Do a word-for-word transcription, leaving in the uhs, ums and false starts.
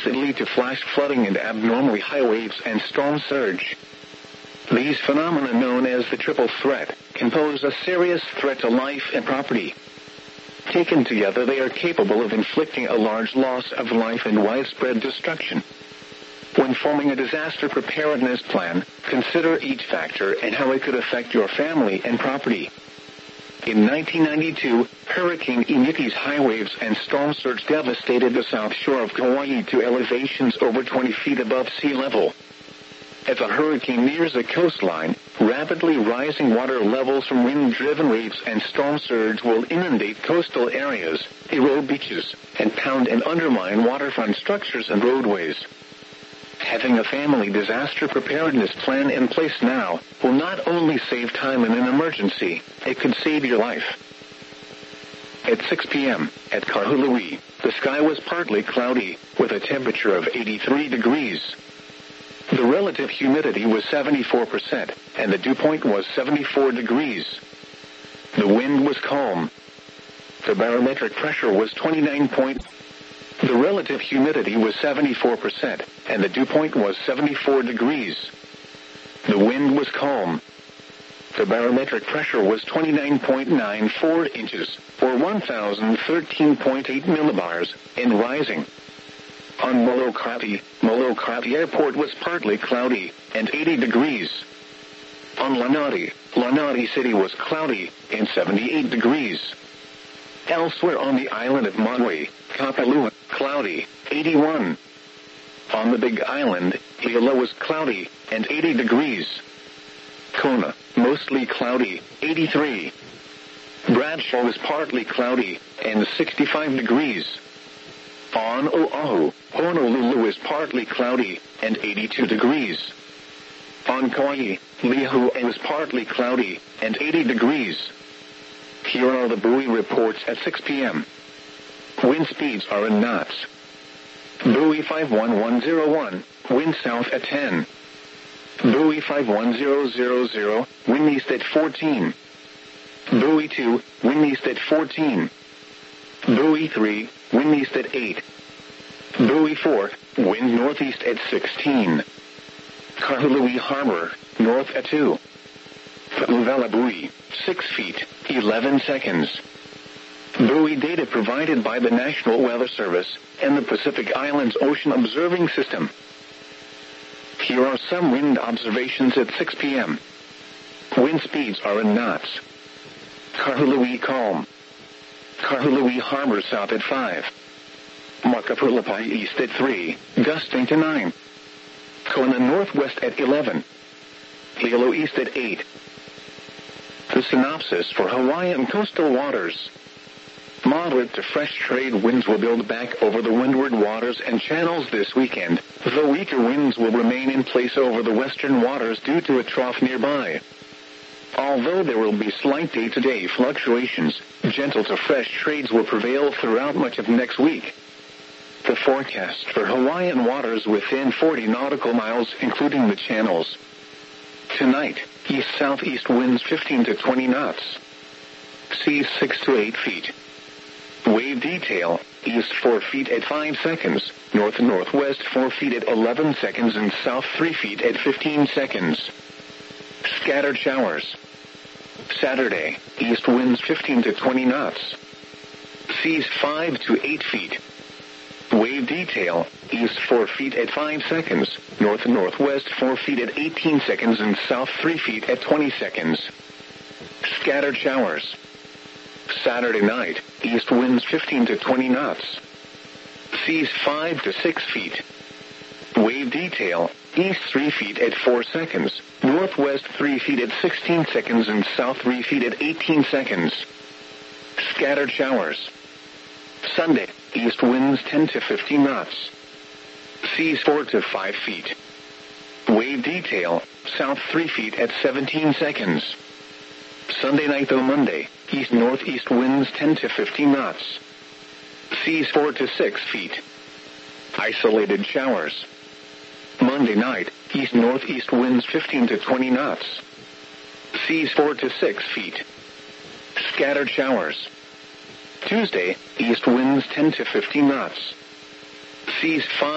that lead to flash flooding and abnormally high waves and storm surge. These phenomena, known as the triple threat, can pose a serious threat to life and property. Taken together, they are capable of inflicting a large loss of life and widespread destruction. When forming a disaster preparedness plan, consider each factor and how it could affect your family and property. In nineteen ninety-two, Hurricane Iniki's high waves and storm surge devastated the south shore of Kauai to elevations over twenty feet above sea level. As the hurricane nears the coastline, rapidly rising water levels from wind-driven waves and storm surge will inundate coastal areas, erode beaches, and pound and undermine waterfront structures and roadways. Having a family disaster preparedness plan in place now will not only save time in an emergency, it could save your life. At six p.m. at Kahului, the sky was partly cloudy, with a temperature of eighty-three degrees. The relative humidity was seventy-four percent, and the dew point was seventy-four degrees. The wind was calm. The barometric pressure was twenty-nine point. The relative humidity was seventy-four percent, and the dew point was seventy-four degrees. The wind was calm. The barometric pressure was twenty-nine point nine four inches, or one thousand thirteen point eight millibars, and rising. On Molokai, Molokai Airport was partly cloudy, and eighty degrees. On Lanai, Lanai City was cloudy, and seventy-eight degrees. Elsewhere on the island of Maui, Kapalua, cloudy, eighty-one. On the Big Island, Hilo was cloudy, and eighty degrees. Kona, mostly cloudy, eighty-three. Bradshaw was partly cloudy, and sixty-five degrees. On Oahu, Honolulu is partly cloudy, and eighty-two degrees. On Kauai, Lihue is partly cloudy, and eighty degrees. Here are the buoy reports at six p.m. Wind speeds are in knots. Buoy five one one zero one, wind south at ten. Buoy five one zero zero zero, wind east at fourteen. Buoy two, wind east at fourteen. Buoy three, wind east at eight. Buoy four, wind northeast at sixteen. Kahului Harbor, north at two. Pu'uvela buoy, six feet, eleven seconds. Buoy data provided by the National Weather Service and the Pacific Islands Ocean Observing System. Here are some wind observations at six p.m. Wind speeds are in knots. Kahului calm. Kahului Harbor south at five. Makapulapai east at three, gusting to nine. Kona northwest at eleven. Hilo east at eight. The synopsis for Hawaiian coastal waters. Moderate to fresh trade winds will build back over the windward waters and channels this weekend, though weaker winds will remain in place over the western waters due to a trough nearby. Although there will be slight day-to-day fluctuations, gentle to fresh trades will prevail throughout much of next week. The forecast for Hawaiian waters within forty nautical miles, including the channels. Tonight, east-southeast winds fifteen to twenty knots. Seas six to eight feet. Wave detail, east four feet at five seconds, north and northwest four feet at eleven seconds, and south three feet at fifteen seconds. Scattered showers. Saturday, east winds fifteen to twenty knots. Seas five to eight feet. Wave detail, east four feet at five seconds, north and northwest four feet at eighteen seconds, and south three feet at twenty seconds. Scattered showers. Saturday night, east winds fifteen to twenty knots. Seas five to six feet. Wave detail, east three feet at four seconds, northwest three feet at sixteen seconds, and south three feet at eighteen seconds. Scattered showers. Sunday, east winds ten to fifteen knots. Seas four to five feet. Wave detail, south three feet at seventeen seconds. Sunday night through Monday, east-northeast winds ten to fifteen knots. Seas four to six feet. Isolated showers. Monday night, east-northeast winds fifteen to twenty knots. Seas four to six feet. Scattered showers. Tuesday, east winds ten to fifteen knots. Seas five